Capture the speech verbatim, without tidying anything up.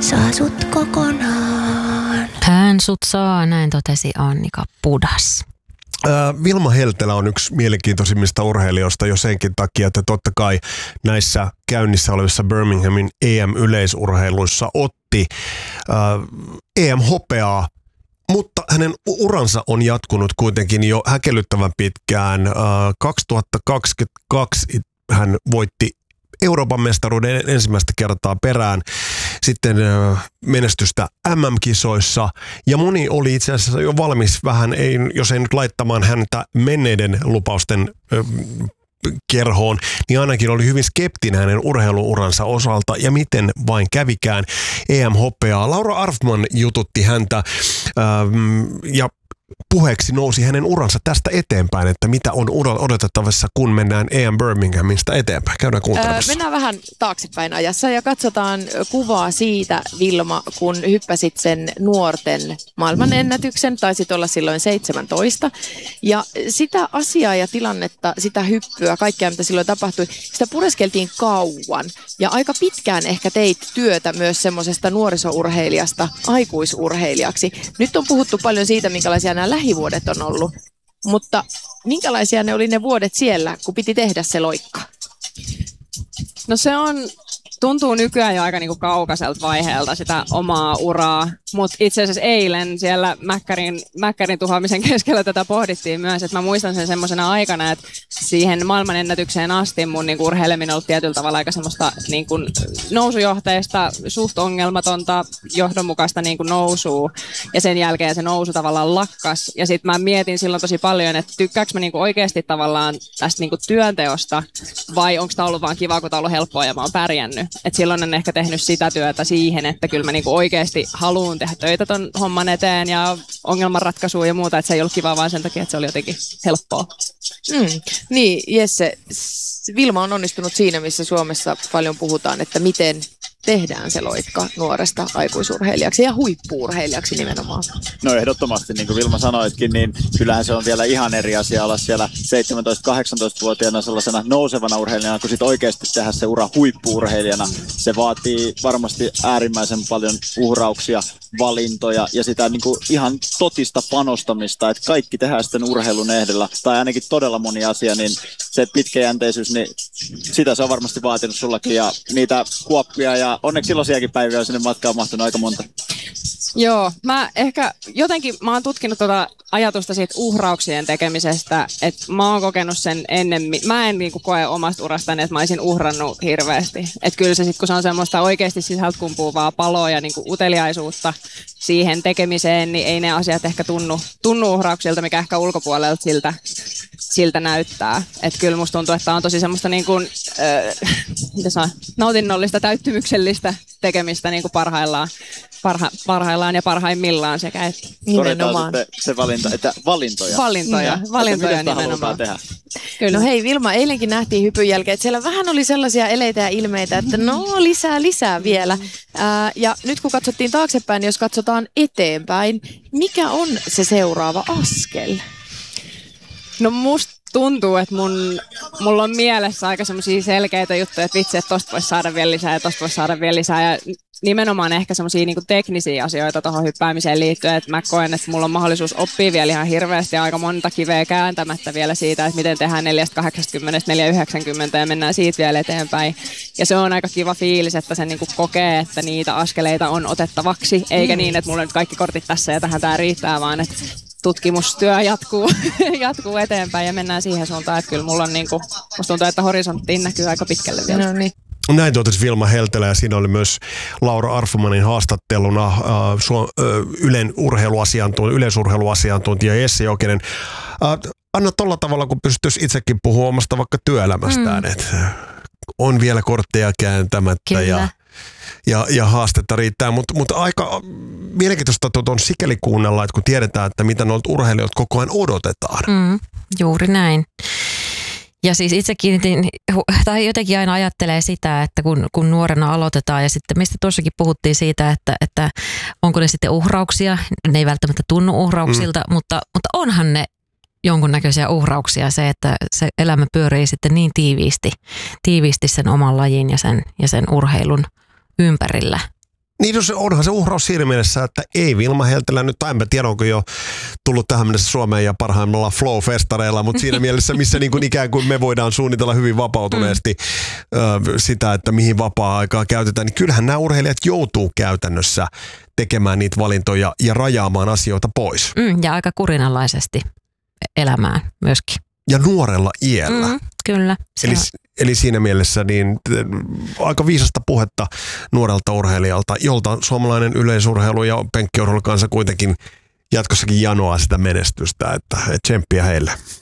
saa sut kokonaan. Hän sut saa, näin totesi Annika Pudas. Äh, Vilma Heltelä on yksi mielenkiintoisimmista urheilijoista jo senkin takia, että totta kai näissä käynnissä olevissa Birminghamin E M-yleisurheiluissa otti äh, E M-hopeaa, mutta hänen uransa on jatkunut kuitenkin jo häkellyttävän pitkään. Äh, kaksituhattakaksikymmentäkaksi hän voitti Euroopan mestaruuden ensimmäistä kertaa perään, sitten menestystä M M-kisoissa, ja moni oli itse asiassa jo valmis vähän, ei, jos ei nyt laittamaan häntä menneiden lupausten ö, kerhoon, niin ainakin oli hyvin skeptinen hänen urheiluuransa osalta, ja miten vain kävikään. E M-hopeaa. Laura Arfman jututti häntä, ö, ja puheeksi nousi hänen uransa tästä eteenpäin, että mitä on odotettavissa, kun mennään E M Birminghamista eteenpäin. Käydään kuuntelemassa. Öö, mennään vähän taaksepäin ajassa ja katsotaan kuvaa siitä, Vilma, kun hyppäsit sen nuorten maailmanennätyksen, taisit olla silloin seitsemäntoista. Ja sitä asiaa ja tilannetta, sitä hyppyä, kaikkea mitä silloin tapahtui, sitä pureskeltiin kauan. Ja aika pitkään ehkä teit työtä myös semmoisesta nuorisourheilijasta aikuisurheilijaksi. Nyt on puhuttu paljon siitä, minkälaisia nämä lähivuodet on ollut, mutta minkälaisia ne oli ne vuodet siellä, kun piti tehdä se loikka? No se on, tuntuu nykyään jo aika niinku kaukaiselta vaiheelta sitä omaa uraa, mutta itse asiassa eilen siellä Mäkkärin, Mäkkärin tuhoamisen keskellä tätä pohdittiin myös, että mä muistan sen semmoisena aikana, että siihen maailmanennätykseen asti mun niinku urheileminen on ollut tietyllä tavalla aika semmoista niinku nousujohteista, suht ongelmatonta, johdonmukaista niinku nousua, ja sen jälkeen se nousu tavallaan lakkas, ja sitten mä mietin silloin tosi paljon, että tykkääkö mä niinku oikeasti tavallaan tästä niinku työnteosta, vai onko tämä ollut vaan kiva, kun tämä on ollut helppoa ja mä oon pärjännyt. Et silloin en ehkä tehnyt sitä työtä siihen, että kyllä mä niinku oikeasti haluan tehdä töitä ton homman eteen ja ongelmanratkaisua ja muuta, että se ei ollut kiva vaan sen takia, että se oli jotenkin helppoa. Mm. Niin, Jesse, Vilma on onnistunut siinä, missä Suomessa paljon puhutaan, että miten tehdään se loikka nuoresta aikuisurheilijaksi ja huippu-urheilijaksi nimenomaan. No ehdottomasti, niin kuin Vilma sanoitkin, niin kyllähän se on vielä ihan eri asia olla siellä seitsemäntoista-kahdeksantoista-vuotiaana sellaisena nousevana urheilijana, kun sit oikeasti tehdä se ura huippu-urheilijana. Se vaatii varmasti äärimmäisen paljon uhrauksia, valintoja ja sitä niin kuin ihan totista panostamista, että kaikki tehdään sitten urheilun ehdolla, tai ainakin todella moni asia, niin se pitkäjänteisyys, niin sitä se on varmasti vaatinut sullakin, ja niitä kuoppia, ja onneksi iloisiakin päiviä on sinne matkaan mahtunut aika monta. Joo, mä ehkä jotenkin, mä oon tutkinut tuota ajatusta siitä uhrauksien tekemisestä, että mä oon kokenut sen ennemmin, mä en niinku koe omasta urastani, että mä olisin uhrannut hirveästi. Että kyllä se sitten, kun se on semmoista oikeasti sisältä kumpuavaa paloa ja niinku uteliaisuutta siihen tekemiseen, niin ei ne asiat ehkä tunnu, tunnu uhrauksilta, mikä ehkä ulkopuolelta siltä, siltä näyttää. Että kyllä musta tuntuu, että on tosi semmoista niin kuin, äh, mitä saa, nautinnollista, täyttymyksellistä tekemistä niin kuin parhaillaan. Parha, parhaillaan ja parhaimmillaan sekä että nimenomaan. Todetaan se valinta, että valintoja. Valintoja, no, valintoja että nimenomaan. Tehdä. Kyllä. No hei Vilma, eilenkin nähtiin hypyn jälkeen, että siellä vähän oli sellaisia eleitä ja ilmeitä, että no lisää, lisää vielä. Ää, ja nyt kun katsottiin taaksepäin, jos katsotaan eteenpäin, mikä on se seuraava askel? No musta tuntuu, että mun, mulla on mielessä aika semmoisia selkeitä juttuja, että vitsi, että tosta voisi saada vielä lisää ja tosta voisi saada vielä lisää. Ja nimenomaan ehkä semmoisia niinku teknisiä asioita tuohon hyppäämiseen liittyen, että mä koen, että mulla on mahdollisuus oppia vielä ihan hirveästi ja aika monta kiveä kääntämättä vielä siitä, että miten tehdään neljästä kahdeksankymmentä neljään yhdeksänkymmentä ja mennään siitä vielä eteenpäin. Ja se on aika kiva fiilis, että se niinku kokee, että niitä askeleita on otettavaksi, eikä mm. niin, että mulla on nyt kaikki kortit tässä ja tähän tää riittää, vaan että tutkimustyö jatkuu, jatkuu eteenpäin ja mennään siihen suuntaan, että kyllä mulla on niinku, musta tuntuu, että horisonttiin näkyy aika pitkälle vielä. No niin. Näin totesi Vilma Heltelä, ja siinä oli myös Laura Arfmanin haastatteluna äh, Suom- äh, Ylen urheiluasiantuntija, yleisurheiluasiantuntija Jesse Jokinen. Äh, anna tolla tavalla, kun pystyisi itsekin puhua omasta vaikka työelämästään, mm. että on vielä kortteja kääntämättä ja, ja, ja haastetta riittää, mutta mut aika mielenkiintoista on sikäli kuunnella, että kun tiedetään, että mitä noilta urheilijoilta koko ajan odotetaan. Mm, juuri näin. Ja siis itse kiinnitin, tai jotenkin aina ajattelee sitä, että kun, kun nuorena aloitetaan ja sitten mistä tuossakin puhuttiin siitä, että, että onko ne sitten uhrauksia, ne ei välttämättä tunnu uhrauksilta, mm. mutta, mutta onhan ne jonkunnäköisiä uhrauksia se, että se elämä pyörii sitten niin tiiviisti, tiiviisti sen oman lajin ja sen, ja sen urheilun ympärillä. Niin onhan se uhraus siinä mielessä, että ei Vilma Heltelä nyt, tai en tiedä onko jo tullut tähän mennessä Suomeen ja parhaimmalla Flow-festareilla, mutta siinä mielessä, missä niin kuin ikään kuin me voidaan suunnitella hyvin vapautuneesti mm. ö, sitä, että mihin vapaa-aikaa käytetään, niin kyllähän nämä urheilijat joutuu käytännössä tekemään niitä valintoja ja rajaamaan asioita pois. Mm, ja aika kurinalaisesti elämään myöskin. Ja nuorella iällä. Mm, kyllä. Eli, eli siinä mielessä niin aika viisasta puhetta nuorelta urheilijalta, jolta suomalainen yleisurheilu ja penkkiurheilu kanssa kuitenkin jatkossakin janoaa sitä menestystä, että, että tsemppiä heille.